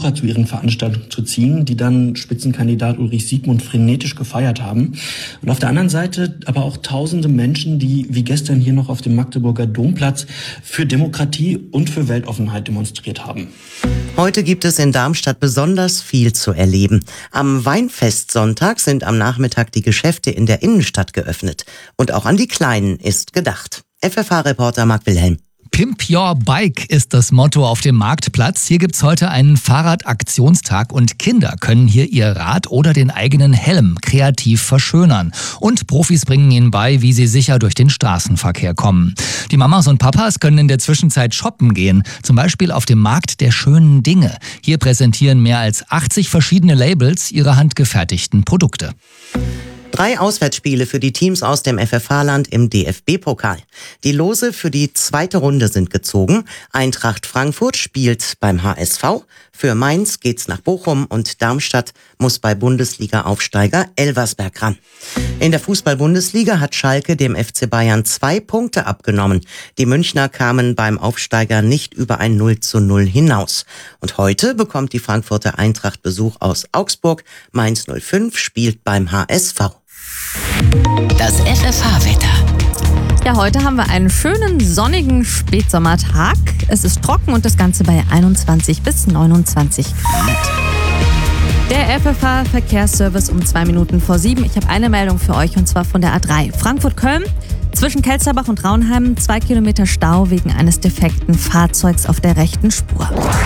Besucher zu ihren Veranstaltungen zu ziehen, die dann Spitzenkandidat Ulrich Siegmund frenetisch gefeiert haben. Und auf der anderen Seite aber auch tausende Menschen, die wie gestern hier noch auf dem Magdeburger Domplatz für Demokratie und für Weltoffenheit demonstriert haben. Heute gibt es in Darmstadt besonders viel zu erleben. Am Weinfestsonntag sind am Nachmittag die Geschäfte in der Innenstadt geöffnet. Und auch an die Kleinen ist gedacht. FFH-Reporter Marc Wilhelm. Pimp Your Bike ist das Motto auf dem Marktplatz. Hier gibt's heute einen Fahrradaktionstag und Kinder können hier ihr Rad oder den eigenen Helm kreativ verschönern. Und Profis bringen ihnen bei, wie sie sicher durch den Straßenverkehr kommen. Die Mamas und Papas können in der Zwischenzeit shoppen gehen, zum Beispiel auf dem Markt der schönen Dinge. Hier präsentieren mehr als 80 verschiedene Labels ihre handgefertigten Produkte. 3 Auswärtsspiele für die Teams aus dem FFH-Land im DFB-Pokal. Die Lose für die zweite Runde sind gezogen. Eintracht Frankfurt spielt beim HSV. Für Mainz geht's nach Bochum und Darmstadt muss bei Bundesliga-Aufsteiger Elversberg ran. In der Fußball-Bundesliga hat Schalke dem FC Bayern 2 Punkte abgenommen. Die Münchner kamen beim Aufsteiger nicht über ein 0:0 hinaus. Und heute bekommt die Frankfurter Eintracht Besuch aus Augsburg. Mainz 05 spielt beim HSV. Das FFH-Wetter. Ja, heute haben wir einen schönen sonnigen Spätsommertag. Es ist trocken und das Ganze bei 21 bis 29 Grad. Der FFH-Verkehrsservice um 2 Minuten vor 7. Ich habe eine Meldung für euch und zwar von der A3. Frankfurt-Köln. Zwischen Kelsterbach und Raunheim 2 Kilometer Stau wegen eines defekten Fahrzeugs auf der rechten Spur.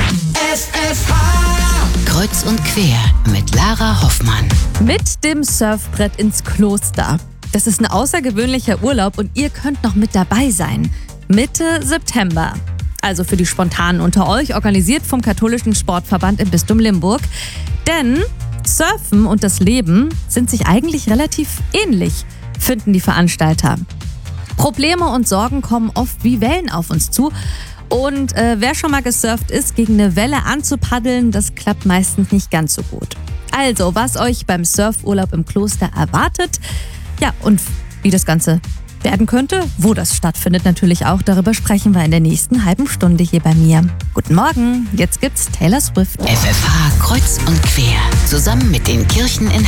FFH Kreuz und quer mit Lara Hoffmann. Mit dem Surfbrett ins Kloster. Das ist ein außergewöhnlicher Urlaub und ihr könnt noch mit dabei sein. Mitte September. Also für die Spontanen unter euch, organisiert vom Katholischen Sportverband im Bistum Limburg. Denn Surfen und das Leben sind sich eigentlich relativ ähnlich, finden die Veranstalter. Probleme und Sorgen kommen oft wie Wellen auf uns zu. Und wer schon mal gesurft ist, gegen eine Welle anzupaddeln, das klappt meistens nicht ganz so gut. Also, was euch beim Surfurlaub im Kloster erwartet, ja, und wie das Ganze werden könnte, wo das stattfindet natürlich auch, darüber sprechen wir in der nächsten halben Stunde hier bei mir. Guten Morgen, jetzt gibt's Taylor Swift. FFH Kreuz und quer, zusammen mit den Kirchen in